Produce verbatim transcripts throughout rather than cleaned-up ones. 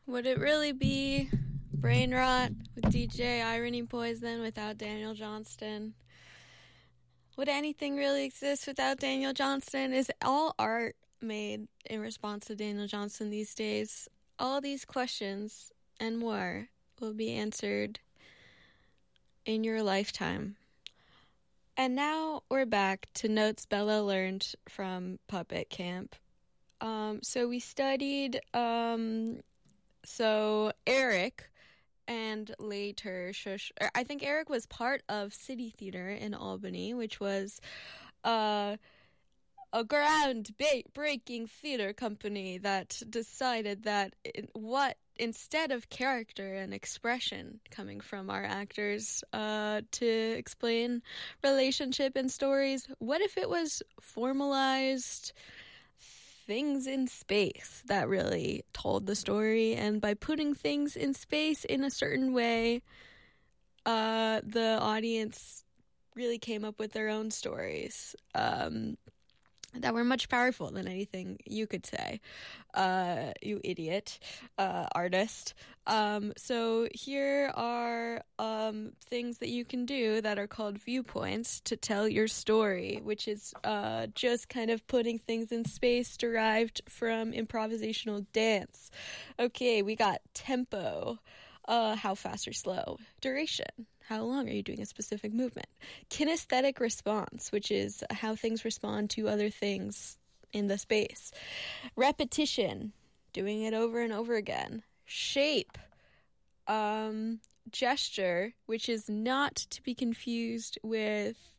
Would it really be brain rot with D J Irony Poison without Daniel Johnston? Would anything really exist without Daniel Johnston? Is all art made in response to Daniel Johnston these days? All these questions and more will be answered in your lifetime. And now we're back to notes Bella learned from Puppet Camp. Um, so we studied, um, so Eric and later Shush, I think Eric was part of City Theater in Albany, which was uh, a ground-breaking theater company that decided that it, what instead of character and expression coming from our actors uh, to explain relationship and stories, what if it was formalized things in space that really told the story? And by putting things in space in a certain way, uh, the audience really came up with their own stories um, that were much powerful than anything you could say, uh, you idiot, uh, artist. Um, so here are um, things that you can do that are called viewpoints to tell your story, which is uh, just kind of putting things in space derived from improvisational dance. Okay, we got tempo. Uh, how fast or slow? Duration. How long are you doing a specific movement? Kinesthetic response, which is how things respond to other things in the space. Repetition, doing it over and over again. Shape. Um, gesture, which is not to be confused with...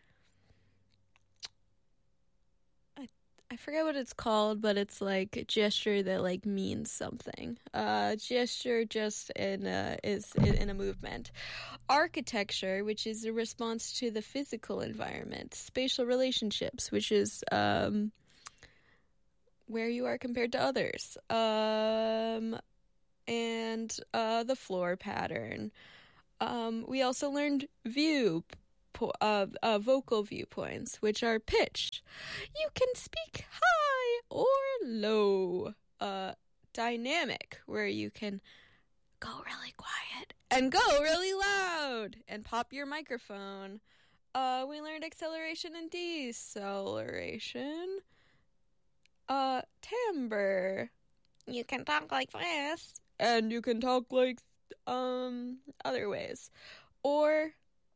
I forget what it's called, but it's like a gesture that like means something. Uh, gesture just in a, is in a movement. Architecture, which is a response to the physical environment. Spatial relationships, which is um, where you are compared to others. Um, and uh, the floor pattern. Um, we also learned view. Uh, uh, vocal viewpoints, which are pitch. You can speak high or low. Uh, dynamic, where you can go really quiet and go really loud and pop your microphone. Uh, we learned acceleration and deceleration. Uh, timbre. You can talk like this. And you can talk like, um, other ways. Or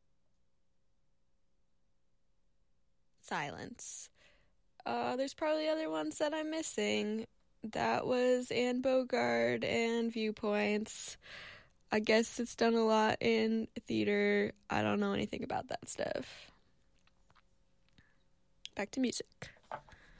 silence. Uh, there's probably other ones that I'm missing. That was Anne Bogart and viewpoints. I guess it's done a lot in theater. I don't know anything about that stuff. Back to music.